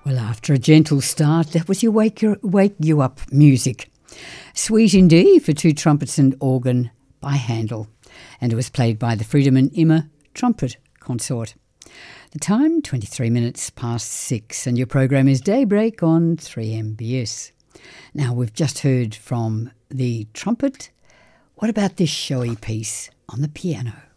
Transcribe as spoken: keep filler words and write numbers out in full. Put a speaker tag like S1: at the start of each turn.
S1: Well, after a gentle start, that was your wake, your wake you up music. Sweet in D for two trumpets and organ by Handel, and it was played by the Friedemann Immer Trumpet Consort. The time, twenty-three minutes past six, and your program is Daybreak on three M B S. Now, we've just heard from the trumpet. What about this showy piece on the piano?